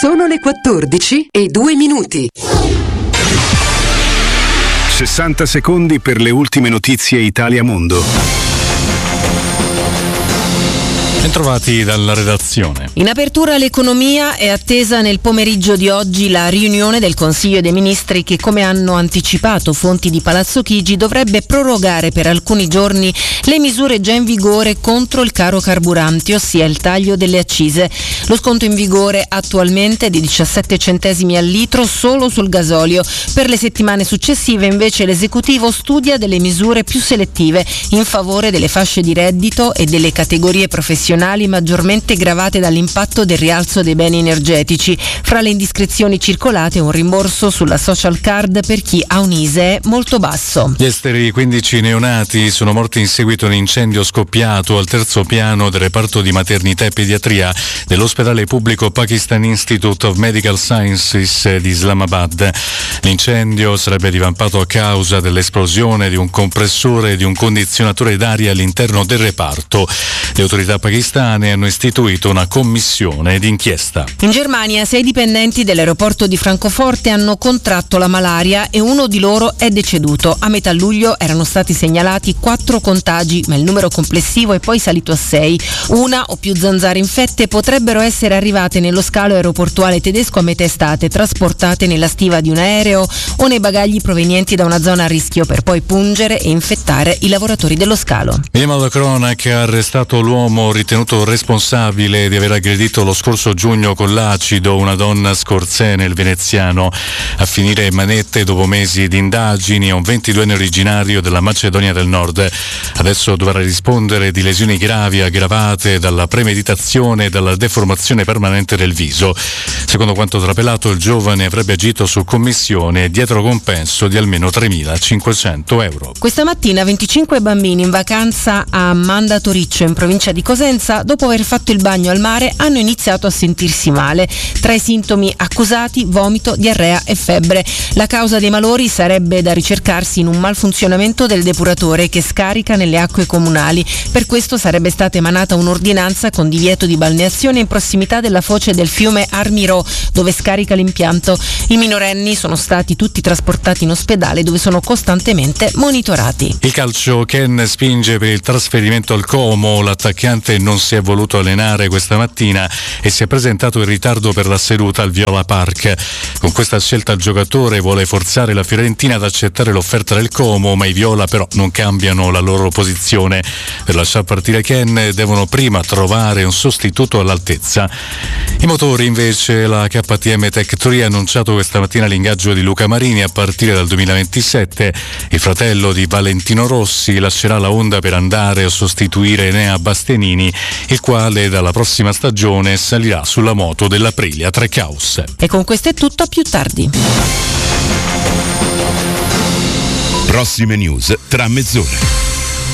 Sono le 14:02. 60 secondi per le ultime notizie Italia-Mondo. Bentrovati dalla redazione. In apertura l'economia è attesa nel pomeriggio di oggi la riunione del Consiglio dei Ministri che, come hanno anticipato fonti di Palazzo Chigi, dovrebbe prorogare per alcuni giorni le misure già in vigore contro il caro carburanti, ossia il taglio delle accise. Lo sconto in vigore attualmente è di 17 centesimi al litro solo sul gasolio. Per le settimane successive invece l'esecutivo studia delle misure più selettive in favore delle fasce di reddito e delle categorie professionali maggiormente gravate dall'impatto del rialzo dei beni energetici. Fra le indiscrezioni circolate un rimborso sulla social card per chi ha un ISEE molto basso. Gli esteri 15 neonati sono morti in seguito a un incendio scoppiato al terzo piano del reparto di maternità e pediatria dell'ospedale pubblico Pakistan Institute of Medical Sciences di Islamabad. L'incendio sarebbe divampato a causa dell'esplosione di un compressore e di un condizionatore d'aria all'interno del reparto. Le autorità pakistane hanno istituito una commissione d'inchiesta. In Germania 6 dipendenti dell'aeroporto di Francoforte hanno contratto la malaria e uno di loro è deceduto. A metà luglio erano stati segnalati 4 contagi, ma il numero complessivo è poi salito a 6. Una o più zanzare infette potrebbero essere arrivate nello scalo aeroportuale tedesco a metà estate, trasportate nella stiva di un aereo o nei bagagli provenienti da una zona a rischio, per poi pungere e infettare i lavoratori dello scalo. Vediamo la cronaca. Ha arrestato l'uomo ritenuto responsabile di aver aggredito lo scorso giugno con l'acido una donna a Scorzè nel Veneziano. A finire manette dopo mesi di indagini è un 22enne originario della Macedonia del Nord. Adesso dovrà rispondere di lesioni gravi aggravate dalla premeditazione e dalla deformazione permanente del viso. Secondo quanto trapelato, il giovane avrebbe agito su commissione dietro compenso di almeno 3.500 euro. Questa mattina 25 bambini in vacanza a Mandatoriccio, in provincia di Cosenza, dopo aver fatto il bagno al mare, hanno iniziato a sentirsi male. Tra i sintomi accusati, vomito, diarrea e febbre. La causa dei malori sarebbe da ricercarsi in un malfunzionamento del depuratore che scarica nelle acque comunali. Per questo sarebbe stata emanata un'ordinanza con divieto di balneazione in prossimità della foce del fiume Armirò, dove scarica l'impianto. I minorenni sono stati tutti trasportati in ospedale, dove sono costantemente monitorati. Il calcio, Ken spinge per il trasferimento al Como. L'attaccante non si è voluto allenare questa mattina e si è presentato in ritardo per la seduta al Viola Park. Con questa scelta il giocatore vuole forzare la Fiorentina ad accettare l'offerta del Como, ma i Viola però non cambiano la loro posizione. Per lasciar partire Ken devono prima trovare un sostituto all'altezza. I motori invece, la KTM Tech 3 ha annunciato questa mattina l'ingaggio di Luca Marini a partire dal 2027. Il fratello di Valentino Rossi lascerà la Honda per andare a sostituire Enea Bastianini, il quale dalla prossima stagione salirà sulla moto dell'Aprilia Trackhouse. E con questo è tutto, a più tardi. Prossime news tra mezz'ora.